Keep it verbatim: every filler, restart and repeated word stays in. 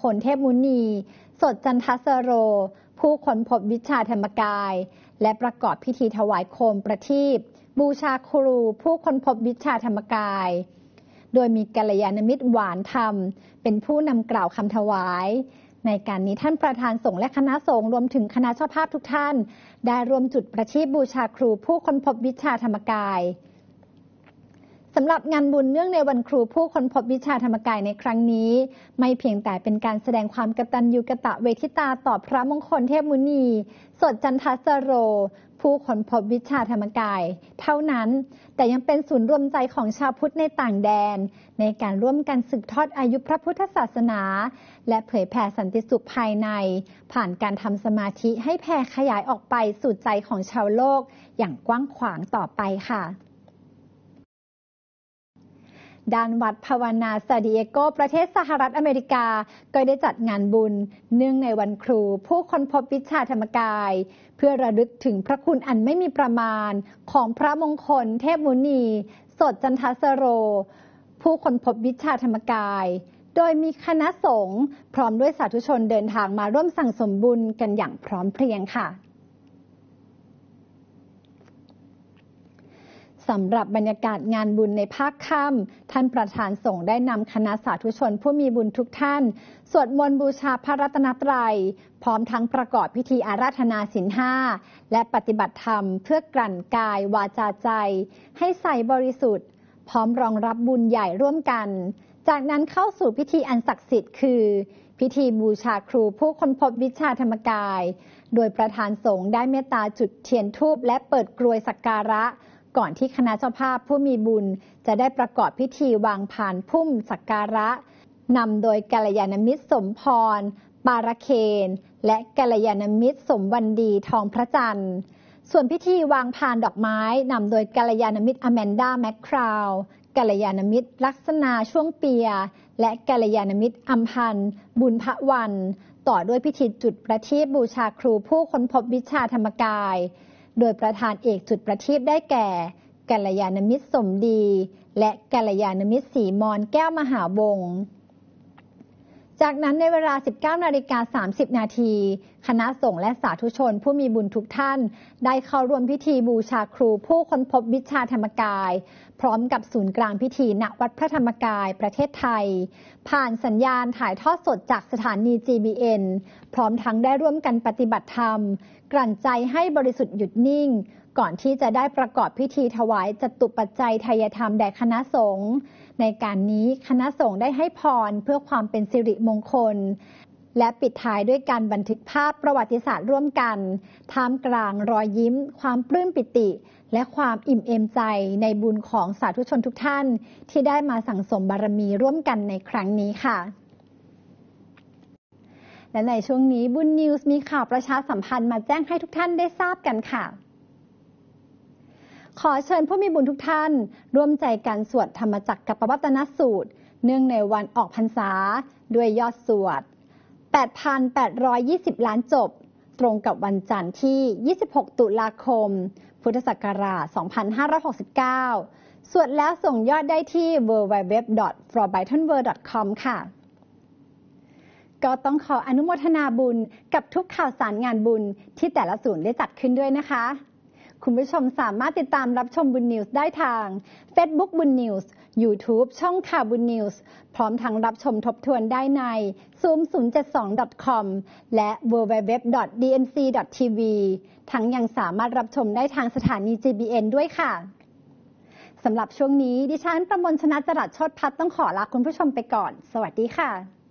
คลเทพมุนีสดจันทสโรผู้ค้นพบวิชาธรรมกายและประกอบพิธีถวายโคมประทีปบูชาครูผู้ค้นพบวิชาธรรมกายโดยมีกัลยาณมิตรหวานธรรมเป็นผู้นำกล่าวคำถวายในการนี้ท่านประธานสงฆ์และคณะสงฆ์รวมถึงคณะเจ้าภาพทุกท่านได้รวมจุดประทีปบูชาครูผู้ค้นพบวิชาธรรมกายสำหรับงานบุญเนื่องในวันครูผู้ค้นพบวิชาธรรมกายในครั้งนี้ไม่เพียงแต่เป็นการแสดงความกตัญญูกตเวทิตาต่อพระมงคลเทพมุนีสดจันทสโรผู้ค้นพบวิชาธรรมกายเท่านั้นแต่ยังเป็นศูนย์รวมใจของชาวพุทธในต่างแดนในการร่วมกันสืบทอดอายุพระพุทธศาสนาและเผยแผ่สันติสุขภายในผ่านการทำสมาธิให้แผ่ขยายออกไปสู่ใจของชาวโลกอย่างกว้างขวางต่อไปค่ะด้านวัดภาวนาซาดิเอโกประเทศสหรัฐอเมริกาก็ได้จัดงานบุญเนื่องในวันครูผู้ค้นพบวิชาธรรมกายเพื่อระลึกถึงพระคุณอันไม่มีประมาณของพระมงคลเทพมุนีสดจันทสโรผู้ค้นพบวิชาธรรมกายโดยมีคณะสงฆ์พร้อมด้วยสาธุชนเดินทางมาร่วมสั่งสมบุญกันอย่างพร้อมเพรียงค่ะสำหรับบรรยากาศงานบุญในภาคค่ำท่านประธานสงฆ์ได้นำคณะสาธุชนผู้มีบุญทุกท่านสวดมนต์บูชาพระรัตนตรัยพร้อมทั้งประกอบพิธีอาราธนาศีลห้าและปฏิบัติธรรมเพื่อกลั่นกายวาจาใจให้ใสบริสุทธิ์พร้อมรองรับบุญใหญ่ร่วมกันจากนั้นเข้าสู่พิธีอันศักดิ์สิทธิ์คือพิธีบูชาครูผู้ค้นพบวิชาธรรมกายโดยประธานสงฆ์ได้เมตตาจุดเทียนธูปและเปิดกรวยสักการะก่อนที่คณะเจ้าภาพผู้มีบุญจะได้ประกอบพิธีวางพานพุ่มสักการะนำโดยกัลยาณมิตรสมพรปาระเคนและกัลยาณมิตรสมวันดีทองพระจันทร์ส่วนพิธีวางพานดอกไม้นำโดยกัลยาณมิตรอแมนดาแมคคราวกัลยาณมิตรลักษณาช่วงเปียและกัลยาณมิตรอัมพันธ์บุญพระวันต่อด้วยพิธีจุดประทีปบูชาครูผู้ค้นพบวิชาธรรมกายโดยประธานเอกจุดประทีปได้แก่กัลยาณมิตรสมดีและกัลยาณมิตรศรีมรแก้วมหาวงศ์จากนั้นในเวลา สิบเก้านาฬิกาสามสิบนาทีคณะสงฆ์และสาธุชนผู้มีบุญทุกท่านได้เข้าร่วมพิธีบูชาครูผู้ค้นพบวิชาธรรมกายพร้อมกับศูนย์กลางพิธีณวัดพระธรรมกายประเทศไทยผ่านสัญญาณถ่ายทอดสดจากสถานี จี บี เอ็น พร้อมทั้งได้ร่วมกันปฏิบัติธรรมกลั่นใจให้บริสุทธิ์หยุดนิ่งก่อนที่จะได้ประกอบพิธีถวายจตุปัจจัยไทยธรรมแด่คณะสงฆ์ในการนี้คณะสงฆ์ได้ให้พรเพื่อความเป็นสิริมงคลและปิดท้ายด้วยการบันทึกภาพประวัติศาสตร์ร่วมกันท่ามกลางรอยยิ้มความปลื้มปิติและความอิ่มเอมใจในบุญของสาธุชนทุกท่านที่ได้มาสั่งสมบารมีร่วมกันในครั้งนี้ค่ะและในช่วงนี้บุญนิวส์มีข่าวประชาสัมพันธ์มาแจ้งให้ทุกท่านได้ทราบกันค่ะขอเชิญผู้มีบุญทุกท่านร่วมใจกันสวดธรรมจักรกัปปวัตตนสูตรเนื่องในวันออกพรรษาด้วยยอดสวด แปดพันแปดร้อยยี่สิบ ล้านจบตรงกับวันจันทร์ที่ยี่สิบหกตุลาคมพุทธศักราชสองพันห้าร้อยหกสิบเก้าสวดแล้วส่งยอดได้ที่ ดับเบิลยู ดับเบิลยู ดับเบิลยู ดอท ฟอร์ ไบเทิล เวิลด์ ดอท คอม ค่ะก็ต้องขออนุโมทนาบุญกับทุกข่าวสารงานบุญที่แต่ละศูนย์ได้จัดขึ้นด้วยนะคะคุณผู้ชมสามารถติดตามรับชมบุญนิวส์ได้ทาง Facebook บุญนิวส์ YouTube ช่องข่าวบุญนิวส์พร้อมทั้งรับชมทบทวนได้ใน ซูม ศูนย์ เจ็ดสอง ดอท คอม และ ดับเบิลยู ดับเบิลยู ดับเบิลยู ดอท ดี เอ็น ซี ดอท ที วี ทั้งยังสามารถรับชมได้ทางสถานี จี บี เอ็น ด้วยค่ะสำหรับช่วงนี้ดิฉันประมวลชนะจรัสโชติพัฒน์ต้องขอลาคุณผู้ชมไปก่อนสวัสดีค่ะ